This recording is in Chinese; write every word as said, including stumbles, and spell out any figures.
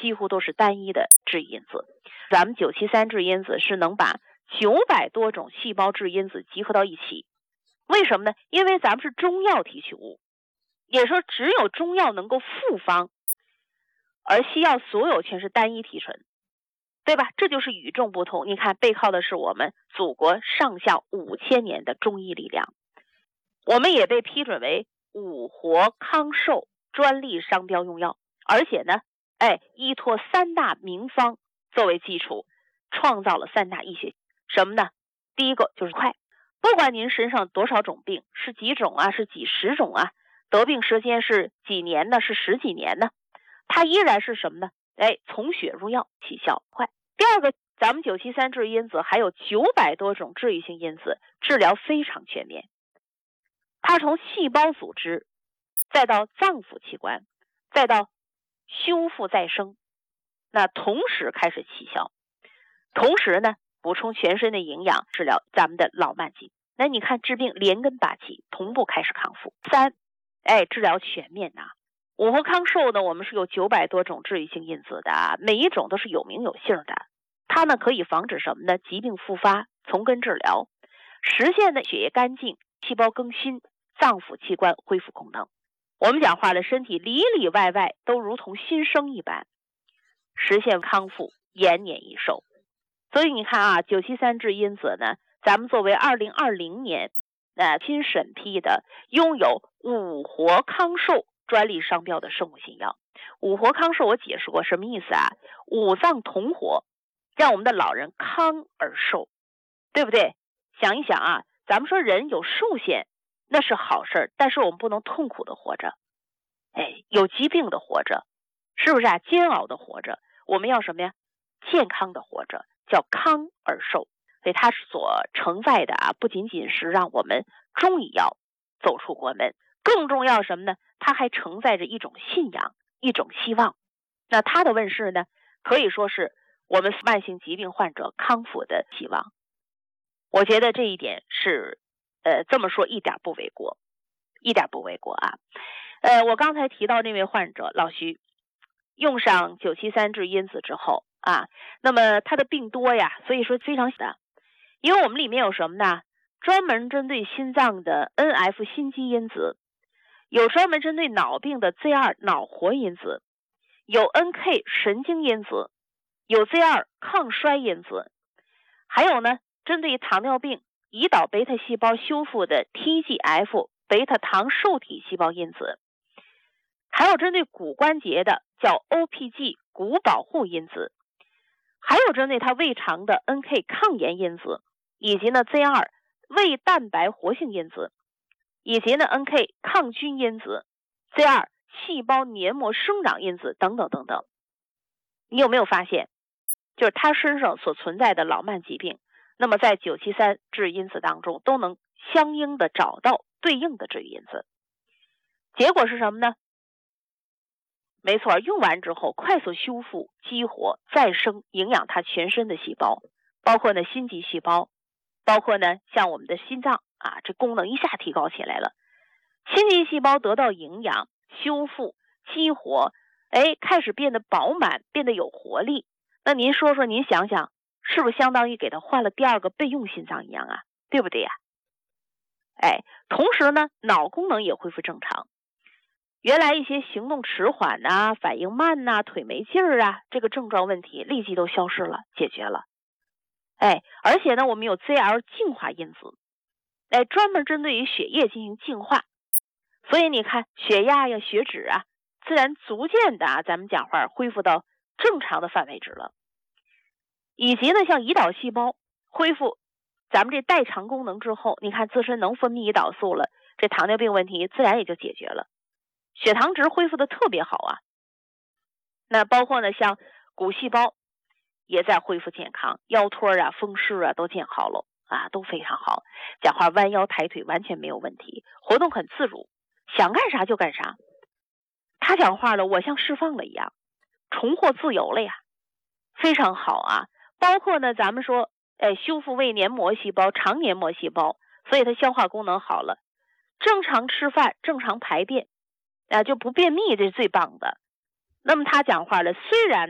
几乎都是单一的质因子。咱们九七三质因子是能把九百多种细胞质因子集合到一起。为什么呢？因为咱们是中药提取物，也说只有中药能够复方，而西药所有全是单一提纯，对吧？这就是与众不同。你看，背靠的是我们祖国上下五千年的中医力量，我们也被批准为五活康寿专利商标用药，而且呢，哎，依托三大名方作为基础，创造了三大医学。什么呢？第一个就是快，不管您身上多少种病，是几种啊，是几十种啊，得病时间是几年呢，是十几年呢，它依然是什么呢？哎，从血入药，起效快。第二个，咱们九七三质因子还有九百多种治愈性因子，治疗非常全面。它从细胞组织，再到脏腑器官，再到修复再生，那同时开始起效。同时呢，补充全身的营养，治疗咱们的老慢疾。那你看，治病连根拔起，同步开始康复。三，哎，治疗全面呐、啊。五活康寿呢，我们是有九百多种治愈性因子的、啊，每一种都是有名有姓的。它呢可以防止什么呢？疾病复发，从根治疗，实现的血液干净，细胞更新，脏腑器官恢复功能。我们讲话了，身体里里外外都如同新生一般，实现康复，延年益寿。所以你看啊，九七三质因子呢，咱们作为二零二零年呃新审批的，拥有五活康寿专利商标的生物新药。五活康寿我解释过什么意思啊？五脏同活，让我们的老人康而寿，对不对？想一想啊，咱们说人有寿限，那是好事，但是我们不能痛苦的活着，哎，有疾病的活着，是不是啊？煎熬的活着，我们要什么呀？健康的活着，叫康而寿。所以它所承载的啊，不仅仅是让我们中医药走出国门，更重要什么呢？它还承载着一种信仰，一种希望。那它的问世呢，可以说是我们慢性疾病患者康复的希望。我觉得这一点是呃这么说一点不为过，一点不为过啊。呃我刚才提到那位患者老徐，用上九七三质因子之后啊，那么他的病多呀，所以说非常的，因为我们里面有什么呢？专门针对心脏的 N F 心肌因子，有专门针对脑病的 Z 二 脑活因子，有 N K 神经因子，有 Z 二 抗衰因子，还有呢，针对糖尿病胰岛贝塔细胞修复的 T G F 贝塔糖受体细胞因子，还有针对骨关节的叫 O P G 骨保护因子，还有针对它胃肠的 N K 抗炎因子，以及呢 Z 二 胃蛋白活性因子，以及呢 N K 抗菌因子， Z 二 细胞黏膜生长因子等等等等。你有没有发现，就是他身上所存在的老慢疾病，那么在九七三质因子当中都能相应的找到对应的质因子。结果是什么呢？没错，用完之后快速修复、激活、再生，营养它全身的细胞，包括呢心肌细胞，包括呢像我们的心脏啊，这功能一下提高起来了。心肌细胞得到营养、修复、激活，哎，开始变得饱满，变得有活力。那您说说，您想想，是不是相当于给他换了第二个备用心脏一样啊？对不对呀？哎，同时呢，脑功能也恢复正常。原来一些行动迟缓啊、反应慢啊、腿没劲儿啊，这个症状问题立即都消失了，解决了。哎，而且呢，我们有 Z L 净化因子，哎，专门针对于血液进行净化。所以你看，血压呀、血脂啊，自然逐渐的啊，咱们讲话恢复到正常的范围值了。以及呢，像胰岛细胞恢复咱们这代偿功能之后，你看自身能分泌胰岛素了，这糖尿病问题自然也就解决了。血糖值恢复的特别好啊。那包括呢，像骨细胞也在恢复健康，腰托啊、风湿啊都见好了啊，都非常好。讲话弯腰抬腿完全没有问题，活动很自如，想干啥就干啥。他讲话了，我像释放了一样，重获自由了呀，非常好啊。包括呢，咱们说，哎，修复胃黏膜细胞、肠黏膜细胞，所以它消化功能好了，正常吃饭、正常排便。啊，就不便秘，这是最棒的。那么他讲话了，虽然